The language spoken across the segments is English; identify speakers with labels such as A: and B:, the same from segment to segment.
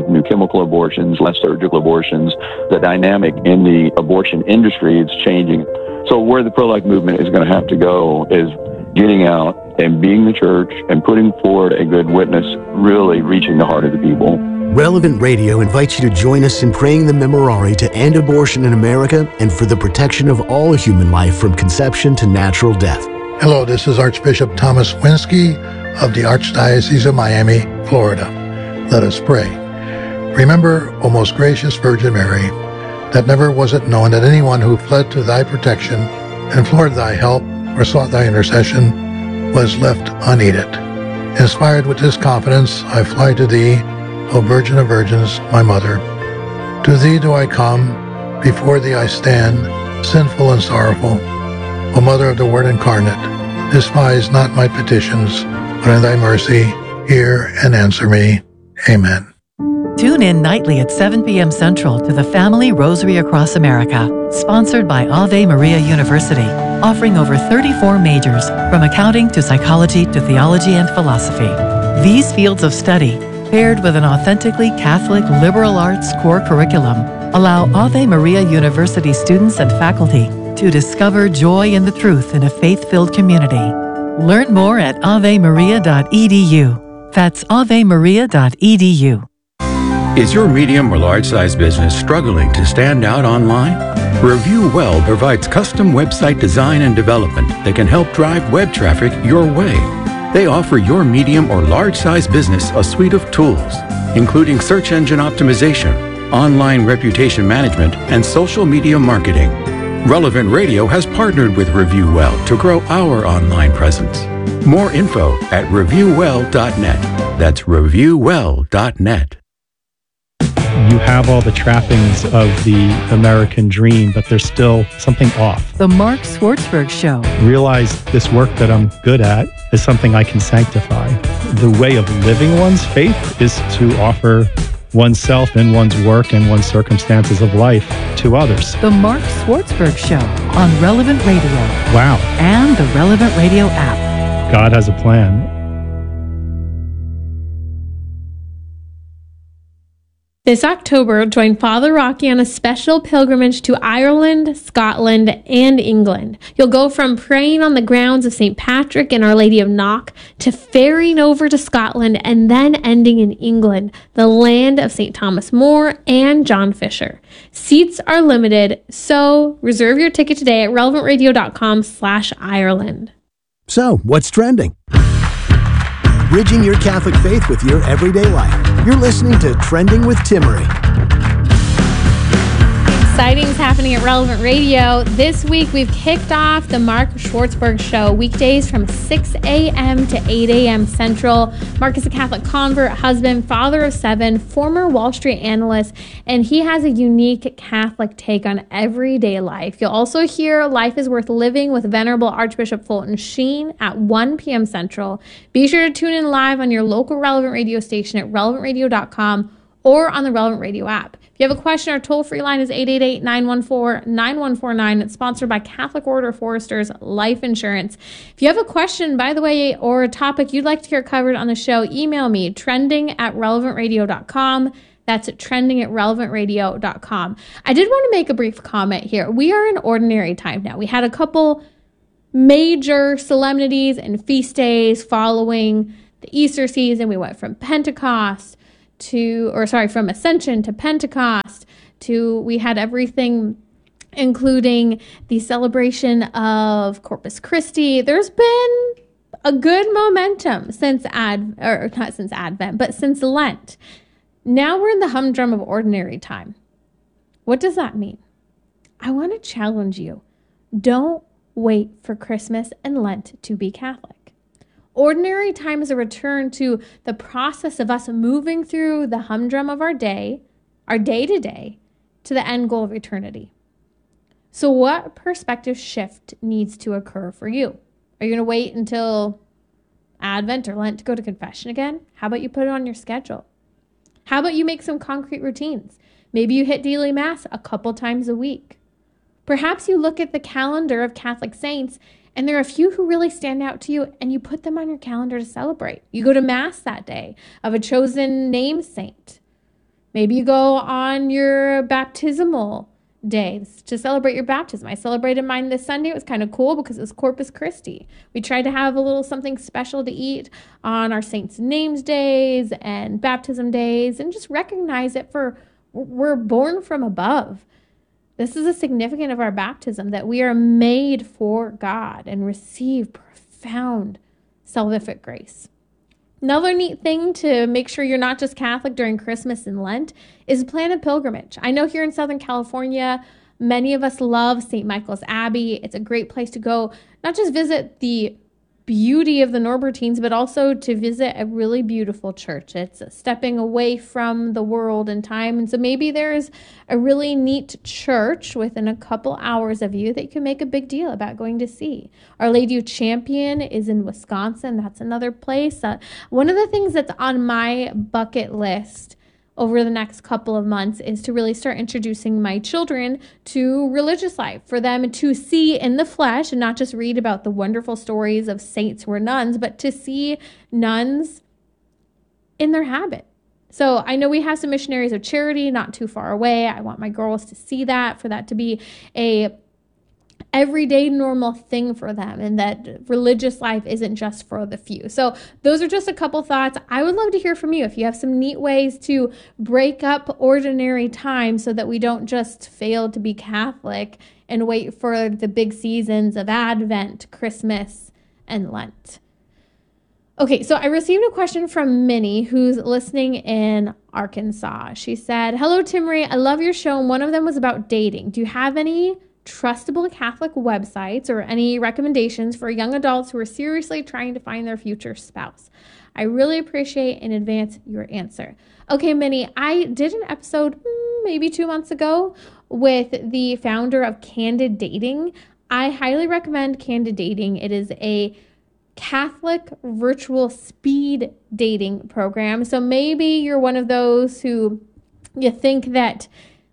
A: with new chemical abortions, less surgical abortions. The dynamic in the abortion industry is changing. So where the pro-life movement is going to have to go is getting out and being the church and putting forward a good witness, really reaching the heart of the people.
B: Relevant Radio invites you to join us in praying the Memorare to end abortion in America and for the protection of all human life from conception to natural death.
C: Hello, this is Archbishop Thomas Winsky of the Archdiocese of Miami, Florida. Let us pray. Remember, O most gracious Virgin Mary, that never was it known that anyone who fled to thy protection, implored thy help, or sought thy intercession was left unaided. Inspired with this confidence, I fly to thee, O Virgin of Virgins, my Mother. To thee do I come, before thee I stand, sinful and sorrowful. O Mother of the Word incarnate, despise not my petitions, but in thy mercy hear and answer me. Amen.
D: Tune in nightly at 7 p.m. Central to the Family Rosary Across America, sponsored by Ave Maria University, offering over 34 majors, from accounting to psychology to theology and philosophy. These fields of study, paired with an authentically Catholic liberal arts core curriculum, allow Ave Maria University students and faculty to discover joy in the truth in a faith-filled community. Learn more at avemaria.edu. That's avemaria.edu.
E: Is your medium or large-size business struggling to stand out online? Review Well provides custom website design and development that can help drive web traffic your way. They offer your medium or large-size business a suite of tools, including search engine optimization, online reputation management, and social media marketing. Relevant Radio has partnered with Review Well to grow our online presence. More info at reviewwell.net. That's reviewwell.net.
F: You have all the trappings of the American dream, but there's still something off.
D: The Mark Schwartzberg Show.
F: Realize this work that I'm good at is something I can sanctify. The way of living one's faith is to offer oneself and one's work and one's circumstances of life to others.
D: The Mark Schwartzberg Show on Relevant Radio.
F: Wow.
D: And the Relevant Radio app.
F: God has a plan.
G: This October, join Father Rocky on a special pilgrimage to Ireland, Scotland, and England. You'll go from praying on the grounds of St. Patrick and Our Lady of Knock to ferrying over to Scotland and then ending in England, the land of St. Thomas More and John Fisher. Seats are limited, so reserve your ticket today at relevantradio.com/Ireland.
B: So, what's trending? Bridging your Catholic faith with your everyday life. You're listening to Trending with Timmerie.
G: Exciting's happening at Relevant Radio. This week, we've kicked off the Mark Schwartzberg Show, weekdays from 6 a.m. to 8 a.m. Central. Mark is a Catholic convert, husband, father of 7, former Wall Street analyst, and he has a unique Catholic take on everyday life. You'll also hear Life is Worth Living with Venerable Archbishop Fulton Sheen at 1 p.m. Central. Be sure to tune in live on your local Relevant Radio station at relevantradio.com or on the Relevant Radio app. If you have a question, our toll-free line is 888-914-9149. It's sponsored by Catholic Order Foresters Life Insurance. If you have a question, by the way, or a topic you'd like to hear covered on the show, email me, trending@relevantradio.com. That's trending@relevantradio.com. I did want to make a brief comment here. We are in ordinary time now. We had a couple major solemnities and feast days following the Easter season. We went from from Ascension to Pentecost we had everything, including the celebration of Corpus Christi. There's been a good momentum since since Lent. Now we're in the humdrum of ordinary time. What does that mean? I want to challenge you. Don't wait for Christmas and Lent to be Catholic. Ordinary time is a return to the process of us moving through the humdrum of our day-to-day, to the end goal of eternity. So what perspective shift needs to occur for you? Are you going to wait until Advent or Lent to go to confession again? How about you put it on your schedule? How about you make some concrete routines? Maybe you hit daily Mass a couple times a week. Perhaps you look at the calendar of Catholic saints and there are a few who really stand out to you and you put them on your calendar to celebrate. You go to Mass that day of a chosen named saint. Maybe you go on your baptismal day to celebrate your baptism. I celebrated mine this Sunday. It was kind of cool because it was Corpus Christi. We tried to have a little something special to eat on our saints' names days and baptism days, and just recognize it for we're born from above. This is a significant of our baptism, that we are made for God and receive profound salvific grace. Another neat thing to make sure you're not just Catholic during Christmas and Lent is plan a pilgrimage. I know here in Southern California, many of us love St. Michael's Abbey. It's a great place to go, not just visit the beauty of the Norbertines, but also to visit a really beautiful church. It's stepping away from the world and time. And so maybe there's a really neat church within a couple hours of you that you can make a big deal about going to see. Our Lady of Champion is in Wisconsin. That's another place. One of the things that's on my bucket list over the next couple of months is to really start introducing my children to religious life, for them to see in the flesh and not just read about the wonderful stories of saints who were nuns, but to see nuns in their habit. So I know we have some missionaries of charity not too far away. I want my girls to see that, for that to be a everyday normal thing for them, and that religious life isn't just for the few. So those are just a couple thoughts. I would love to hear from you if you have some neat ways to break up ordinary time so that we don't just fail to be Catholic and wait for the big seasons of Advent, Christmas, and Lent. Okay, so I received a question from Minnie, who's listening in Arkansas. She said, "Hello, Timmerie. I love your show, and one of them was about dating. Do you have any trustable Catholic websites or any recommendations for young adults who are seriously trying to find their future spouse? I really appreciate in advance your answer." Okay, Minnie, I did an episode maybe 2 months ago with the founder of Candid Dating. I highly recommend Candid Dating. It is a Catholic virtual speed dating program. So maybe you're one of those who you think that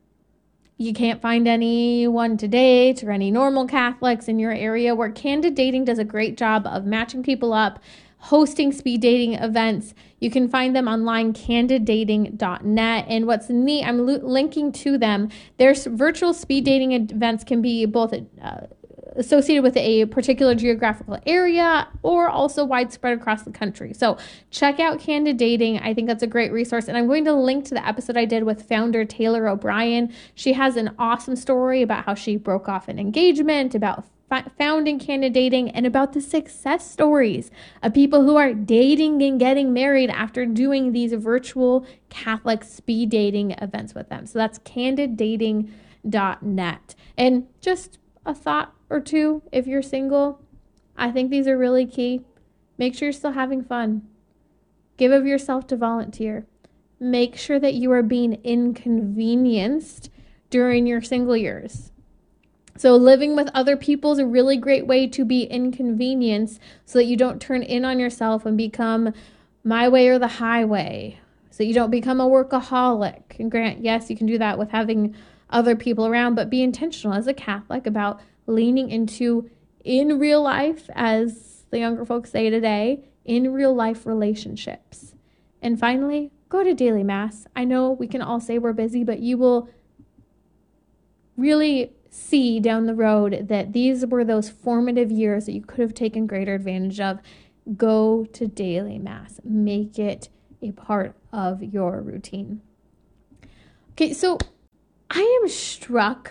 G: you can't find anyone to date or any normal Catholics in your area, where Candid Dating does a great job of matching people up, hosting speed dating events. You can find them online, candiddating.net. And what's neat, I'm linking to them. Their virtual speed dating events can be both associated with a particular geographical area or also widespread across the country. So check out Candid Dating. I think that's a great resource. And I'm going to link to the episode I did with founder Taylor O'Brien. She has an awesome story about how she broke off an engagement, about founding Candid Dating, and about the success stories of people who are dating and getting married after doing these virtual Catholic speed dating events with them. So that's candiddating.net. And just a thought or two, if you're single, I think these are really key. Make sure you're still having fun. Give of yourself to volunteer. Make sure that you are being inconvenienced during your single years. So living with other people is a really great way to be inconvenienced, so that you don't turn in on yourself and become my way or the highway, so you don't become a workaholic. And grant, yes, you can do that with having other people around, but be intentional as a Catholic about leaning into, in real life, as the younger folks say today, in real life relationships. And finally, go to daily Mass. I know we can all say we're busy, but you will really see down the road that these were those formative years that you could have taken greater advantage of. Go to daily Mass. Make it a part of your routine. Okay, so I am struck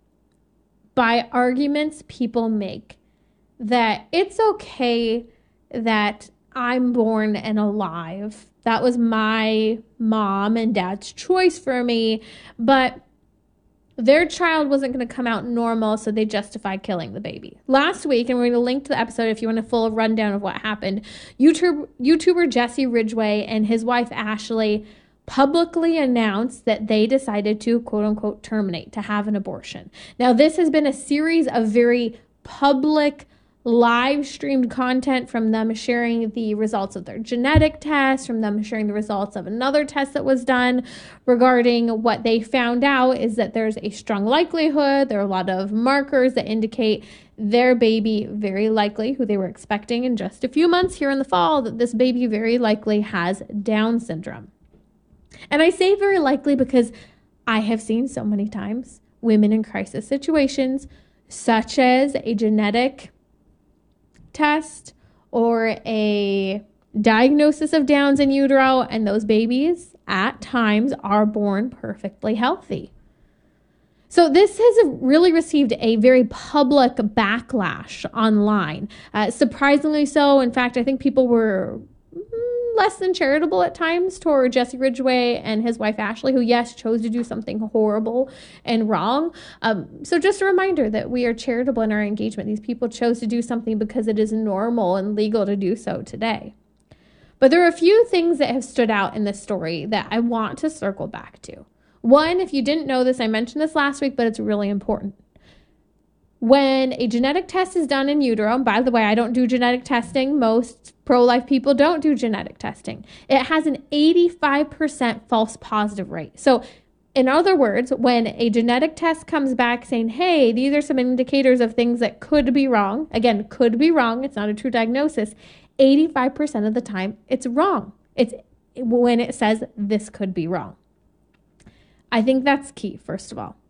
G: by arguments people make that it's okay that I'm born and alive. That was my mom and dad's choice for me, but their child wasn't going to come out normal, so they justified killing the baby. Last week, and we're going to link to the episode if you want a full rundown of what happened, YouTuber Jesse Ridgway and his wife Ashley publicly announced that they decided to, quote unquote, terminate, to have an abortion. Now, this has been a series of very public live streamed content from them sharing the results of their genetic test, from them sharing the results of another test that was done regarding what they found out is that there's a strong likelihood. There are a lot of markers that indicate their baby, very likely, who they were expecting in just a few months here in the fall, that this baby very likely has Down syndrome. And I say very likely because I have seen so many times women in crisis situations, such as a genetic test or a diagnosis of Downs in utero, and those babies at times are born perfectly healthy. So this has really received a very public backlash online. Surprisingly so. In fact, I think people were less than charitable at times toward Jesse Ridgway and his wife Ashley, who, yes, chose to do something horrible and wrong. So just a reminder that we are charitable in our engagement. These people chose to do something because it is normal and legal to do so today. But there are a few things that have stood out in this story that I want to circle back to. One, if you didn't know this, I mentioned this last week, but it's really important. When a genetic test is done in utero, and by the way, I don't do genetic testing. Most pro-life people don't do genetic testing. It has an 85% false positive rate. So in other words, when a genetic test comes back saying, hey, these are some indicators of things that could be wrong. Again, could be wrong. It's not a true diagnosis. 85% of the time, it's wrong. It's when it says this could be wrong. I think that's key, first of all.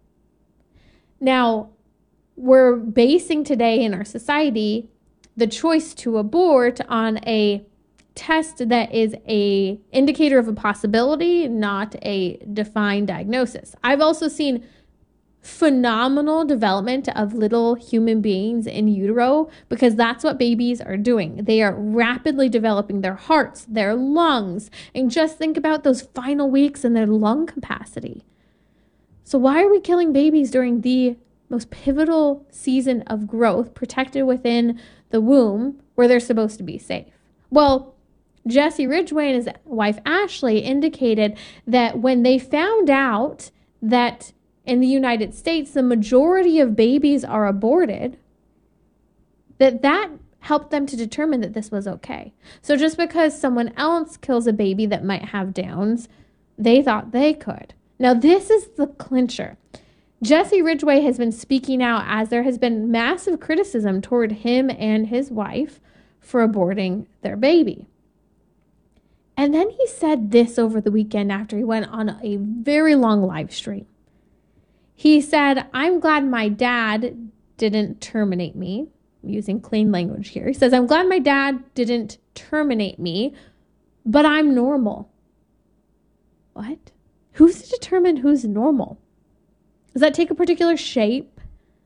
G: Now, we're basing today in our society the choice to abort on a test that is a indicator of a possibility, not a defined diagnosis. I've also seen phenomenal development of little human beings in utero because that's what babies are doing. They are rapidly developing their hearts, their lungs, and just think about those final weeks and their lung capacity. So why are we killing babies during the most pivotal season of growth, protected within the womb where they're supposed to be safe? Well, Jesse Ridgway and his wife Ashley indicated that when they found out that in the United States the majority of babies are aborted, that helped them to determine that this was okay. So just because someone else kills a baby that might have Downs, they thought they could. Now this is the clincher. Jesse Ridgway has been speaking out as there has been massive criticism toward him and his wife for aborting their baby. And then he said this over the weekend after he went on a very long live stream. He said, I'm glad my dad didn't terminate me. I'm using clean language here. He says, I'm glad my dad didn't terminate me, but I'm normal. What? Who's to determine who's normal? Does that take a particular shape,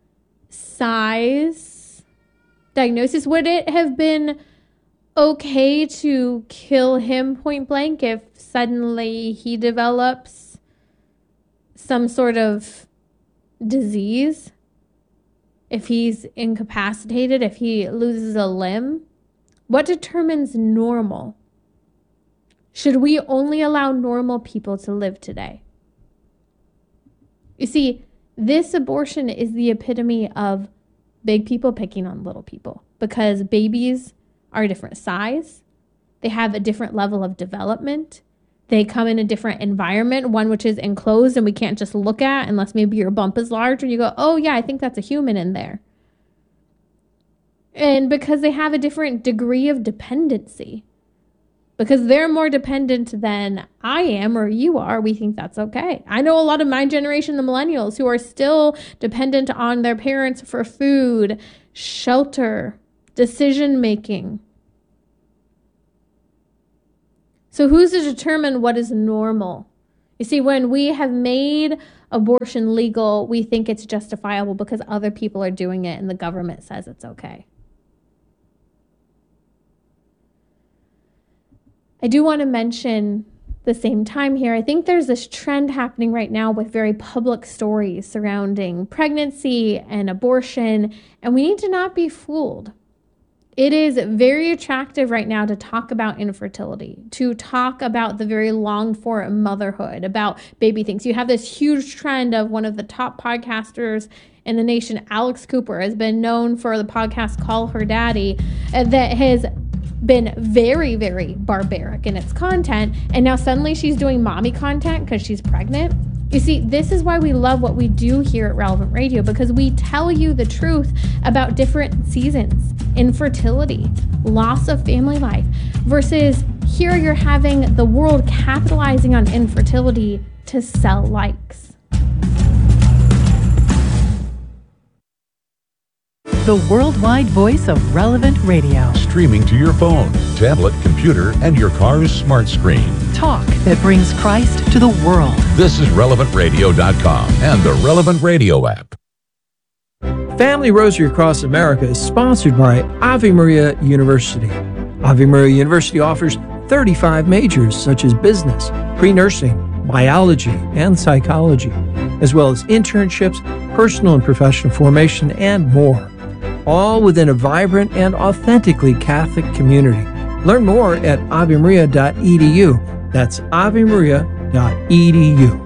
G: size, diagnosis? Would it have been okay to kill him point blank if suddenly he develops some sort of disease? If he's incapacitated, if he loses a limb? What determines normal? Should we only allow normal people to live today? You see, this abortion is the epitome of big people picking on little people because babies are a different size. They have a different level of development. They come in a different environment, one which is enclosed and we can't just look at unless maybe your bump is large and you go, oh yeah, I think that's a human in there. And because they have a different degree of dependency, because they're more dependent than I am or you are, we think that's okay. I know a lot of my generation, the millennials, who are still dependent on their parents for food, shelter, decision-making. So who's to determine what is normal? You see, when we have made abortion legal, we think it's justifiable because other people are doing it and the government says it's okay. I do want to mention the same time here, I think there's this trend happening right now with very public stories surrounding pregnancy and abortion, and we need to not be fooled. It is very attractive right now to talk about infertility, to talk about the very longed for motherhood, about baby things. You have this huge trend of one of the top podcasters in the nation, Alex Cooper, has been known for the podcast Call Her Daddy, that has been very, very barbaric in its content. And now suddenly she's doing mommy content because she's pregnant. You see, this is why we love what we do here at Relevant Radio, because we tell you the truth about different seasons, infertility, loss of family life, versus Here you're having the world capitalizing on infertility to sell likes.
D: The worldwide voice of Relevant Radio.
H: Streaming to your phone, tablet, computer, and your car's smart screen.
D: Talk that brings Christ to the world.
H: This is RelevantRadio.com and the Relevant Radio app.
I: Family Rosary Across America is sponsored by Ave Maria University. Ave Maria University offers 35 majors such as business, pre-nursing, biology, and psychology, as well as internships, personal and professional formation, and more, all within a vibrant and authentically Catholic community. Learn more at avemaria.edu. That's avemaria.edu.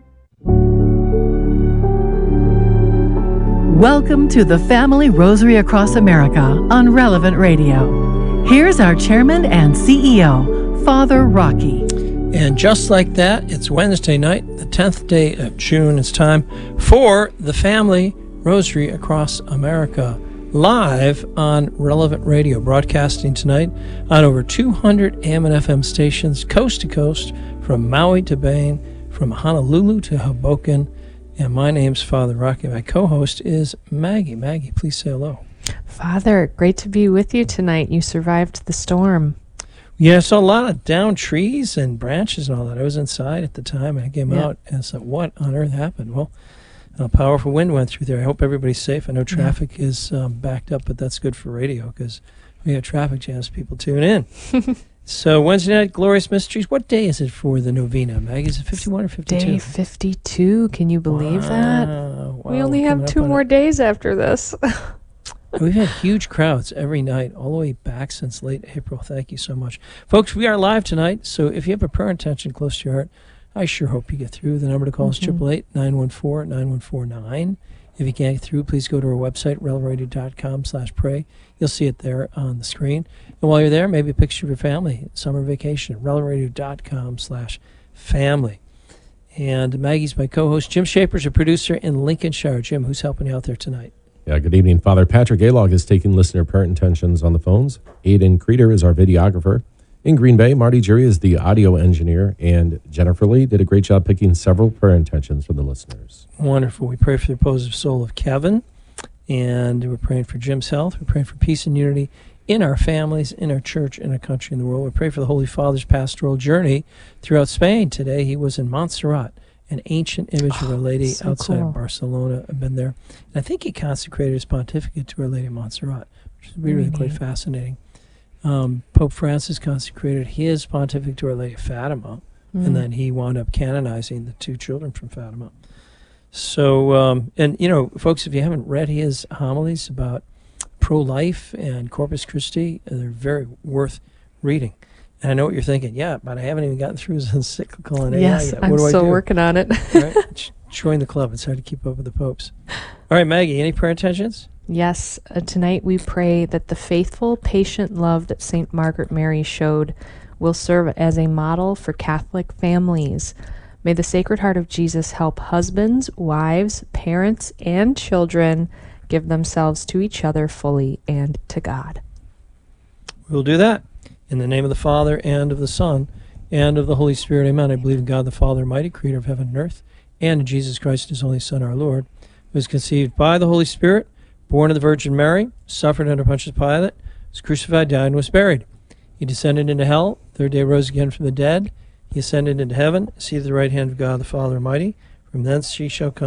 D: Welcome to the Family Rosary Across America on Relevant Radio. Here's our chairman and CEO, Father Rocky.
I: And just like that, it's Wednesday night, the 10th day of June. It's time for the Family Rosary Across America, live on Relevant Radio, broadcasting tonight on over 200 AM and FM stations, coast to coast, from Maui to Maine, from Honolulu to Hoboken. And my name's Father Rocky. My co-host is Maggie. Maggie, please say hello.
J: Father, great to be with you tonight. You survived the storm.
I: Yeah, I saw a lot of downed trees and branches and all that. I was inside at the time, and I came out and said, what on earth happened? Well, a powerful wind went through there. I hope everybody's safe. I know traffic is backed up, but that's good for radio because we have traffic jams. People tune in. So Wednesday night, Glorious Mysteries. What day is it for the novena, Maggie? Is it 51 or 52?
J: Day 52. Can you believe that?
I: Wow,
J: we only have 2 more days after this.
I: We've had huge crowds every night, all the way back since late April. Thank you so much. Folks, we are live tonight, so if you have a prayer intention close to your heart, I sure hope you get through. The number to call is 888-914-9149. If you can't get through, please go to our website, relevantradio.com/pray. You'll see it there on the screen. And while you're there, maybe a picture of your family, summer vacation, relevantradio.com/family. And Maggie's my co-host. Jim Shaper's a producer in Lincolnshire. Jim, who's helping you out there tonight?
K: Yeah, good evening. Father Patrick Alog is taking listener prayer intentions on the phones. Aidan Creeder is our videographer. In Green Bay, Marty Jury is the audio engineer, and Jennifer Lee did a great job picking several prayer intentions from the listeners.
I: Wonderful. We pray for the repose of soul of Kevin, and we're praying for Jim's health. We're praying for peace and unity in our families, in our church, in our country, in the world. We pray for the Holy Father's pastoral journey throughout Spain. Today he was in Montserrat, an ancient image of Our Lady outside of Barcelona. I've been there. And I think he consecrated his pontificate to Our Lady of Montserrat, which is really quite fascinating. Pope Francis consecrated his pontificate to Our Lady of Fatima, and then he wound up canonizing the 2 children from Fatima. So, and you know, folks, if you haven't read his homilies about pro-life and Corpus Christi, they're very worth reading. And I know what you're thinking. Yeah, but I haven't even gotten through his encyclical on AI yet.
J: I'm still working on it.
I: Right? Join the club. It's hard to keep up with the popes. All right, Maggie, any prayer intentions?
J: Yes. Tonight we pray that the faithful, patient love that St. Margaret Mary showed will serve as a model for Catholic families. May the Sacred Heart of Jesus help husbands, wives, parents, and children give themselves to each other fully and to God.
I: We'll do that. In the name of the Father, and of the Son, and of the Holy Spirit, amen. I believe in God the Father Almighty, creator of heaven and earth, and in Jesus Christ, his only Son, our Lord, who was conceived by the Holy Spirit, born of the Virgin Mary, suffered under Pontius Pilate, was crucified, died, and was buried. He descended into hell, third day rose again from the dead. He ascended into heaven, seated at the right hand of God the Father Almighty. From thence he shall come